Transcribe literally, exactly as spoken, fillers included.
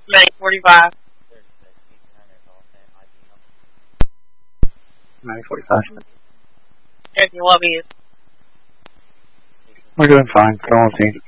nine forty-five. nine forty-five. Check your lobby. We're doing fine. Go on, team.